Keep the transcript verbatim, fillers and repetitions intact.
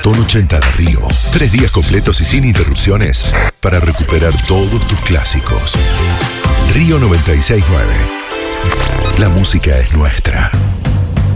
Maratón ochenta de Río. Tres días completos y sin interrupciones para recuperar todos tus clásicos. Río noventa y seis punto nueve. La música es nuestra.